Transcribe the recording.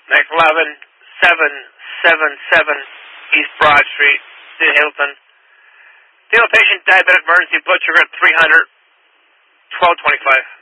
Next 11777 East Broad Street, City Hilton. Female patient, diabetic emergency, blood sugar at 300, 1225.